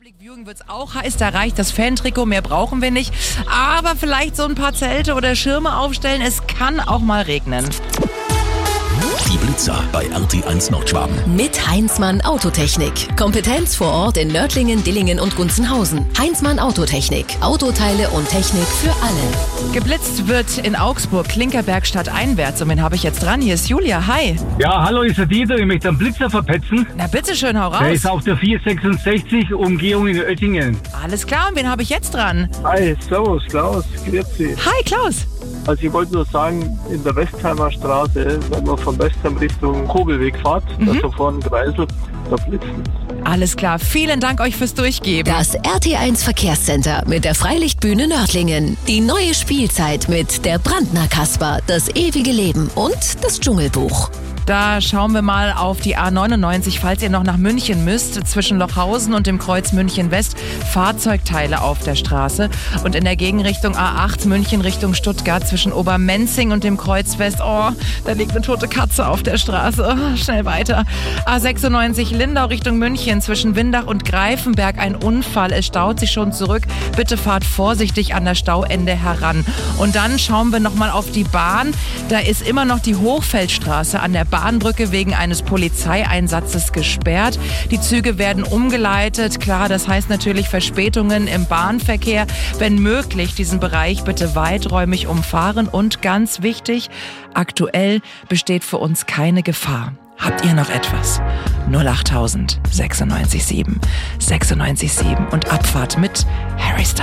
Public Viewing wird's auch heiß, da reicht das Fan-Trikot, mehr brauchen wir nicht. Aber vielleicht so ein paar Zelte oder Schirme aufstellen, es kann auch mal regnen. Die Blitzer bei RT1 Nordschwaben. Mit Heinzmann Autotechnik. Kompetenz vor Ort in Nördlingen, Dillingen und Gunzenhausen. Heinzmann Autotechnik. Autoteile und Technik für alle. Geblitzt wird in Augsburg, Klinkerbergstadt einwärts. Und wen habe ich jetzt dran? Hier ist Julia. Hi. Ja, hallo, ist der Dieter. Ich möchte einen Blitzer verpetzen. Na bitteschön, hau raus. Der ist auf der 466 Umgehung in Oettingen. Alles klar, und wen habe ich jetzt dran? Hi, servus, Klaus, grüezi. Hi, Klaus. Also ich wollte nur sagen, in der Westheimer Straße, wenn man von Westheim Richtung Kobelweg fährt, da so vorne kreiselt, da blitzen. Alles klar, vielen Dank euch fürs Durchgeben. Das RT1 Verkehrscenter mit der Freilichtbühne Nördlingen. Die neue Spielzeit mit der Brandner Kasper, das ewige Leben und das Dschungelbuch. Da schauen wir mal auf die A99, falls ihr noch nach München müsst, zwischen Lochhausen und dem Kreuz München West, Fahrzeugteile auf der Straße. Und in der Gegenrichtung A8 München Richtung Stuttgart zwischen Obermenzing und dem Kreuz West, oh, da liegt eine tote Katze auf der Straße, oh, schnell weiter. A96 Lindau Richtung München zwischen Windach und Greifenberg, ein Unfall, es staut sich schon zurück, bitte fahrt vorsichtig an das Stauende heran. Und dann schauen wir nochmal auf die Bahn, da ist immer noch die Hochfeldstraße an der Bahnbrücke wegen eines Polizeieinsatzes gesperrt. Die Züge werden umgeleitet. Klar, das heißt natürlich Verspätungen im Bahnverkehr. Wenn möglich, diesen Bereich bitte weiträumig umfahren. Und ganz wichtig, aktuell besteht für uns keine Gefahr. Habt ihr noch etwas? 08000 96 7 96 7 und Abfahrt mit Harry Styles.